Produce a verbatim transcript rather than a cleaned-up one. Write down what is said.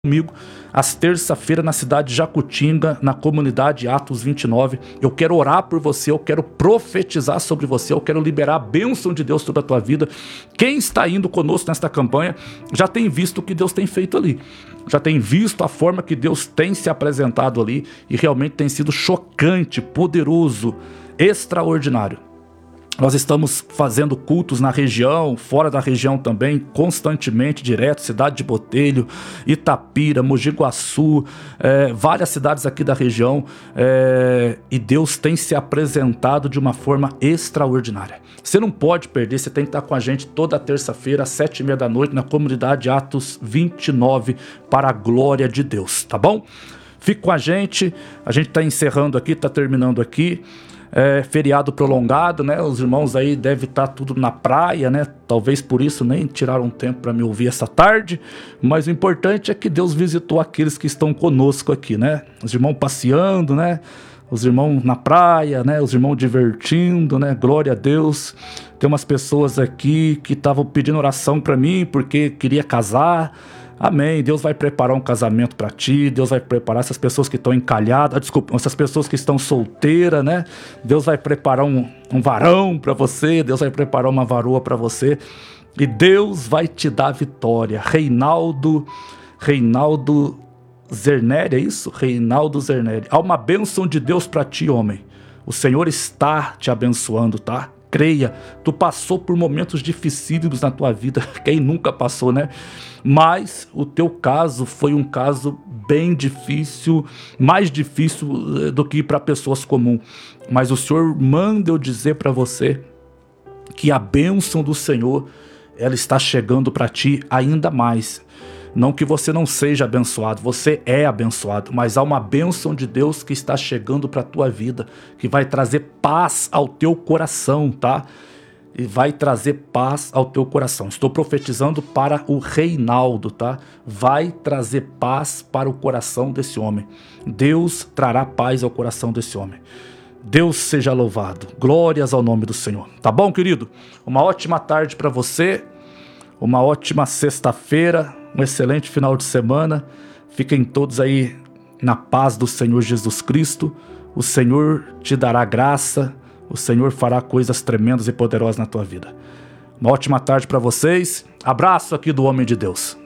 comigo às terça-feira na cidade de Jacutinga, na comunidade Atos vinte e nove. Eu quero orar por você, eu quero profetizar sobre você, eu quero liberar a bênção de Deus sobre a tua vida. Quem está indo conosco nesta campanha já tem visto o que Deus tem feito ali, já tem visto a forma que Deus tem se apresentado ali e realmente tem sido chocante, poderoso, extraordinário. Nós estamos fazendo cultos na região, fora da região também, constantemente, direto, Cidade de Botelho, Itapira, Mogi Guaçu, é, várias cidades aqui da região, é, e Deus tem se apresentado de uma forma extraordinária. Você não pode perder, você tem que estar com a gente toda terça-feira, às sete e meia da noite, na comunidade Atos vinte e nove, para a glória de Deus, tá bom? Fique com a gente, a gente está encerrando aqui, está terminando aqui. É, feriado prolongado, né? Os irmãos aí devem estar tudo na praia, né? Talvez por isso nem tiraram tempo para me ouvir essa tarde, mas o importante é que Deus visitou aqueles que estão conosco aqui, né? Os irmãos passeando, né? Os irmãos na praia, né? Os irmãos divertindo, né? Glória a Deus. Tem umas pessoas aqui que estavam pedindo oração para mim porque queria casar. Amém, Deus vai preparar um casamento para ti, Deus vai preparar essas pessoas que estão encalhadas, desculpa, essas pessoas que estão solteiras, né? Deus vai preparar um, um varão para você, Deus vai preparar uma varoa para você, e Deus vai te dar vitória. Reinaldo, Reinaldo Zerneri, é isso? Reinaldo Zerneri. Há uma bênção de Deus para ti, homem. O Senhor está te abençoando, tá? Creia, tu passou por momentos dificílimos na tua vida, quem nunca passou, né? Mas o teu caso foi um caso bem difícil, mais difícil do que para pessoas comuns. Mas o Senhor manda eu dizer para você que a bênção do Senhor, ela está chegando para ti ainda mais. Não que você não seja abençoado, você é abençoado, mas há uma bênção de Deus que está chegando para a tua vida, que vai trazer paz ao teu coração, tá? E vai trazer paz ao teu coração. Estou profetizando para o Reinaldo, tá? Vai trazer paz para o coração desse homem. Deus trará paz ao coração desse homem. Deus seja louvado. Glórias ao nome do Senhor. Tá bom, querido? Uma ótima tarde para você. Uma ótima sexta-feira. Um excelente final de semana. Fiquem todos aí na paz do Senhor Jesus Cristo. O Senhor te dará graça. O Senhor fará coisas tremendas e poderosas na tua vida. Uma ótima tarde para vocês. Abraço aqui do Homem de Deus.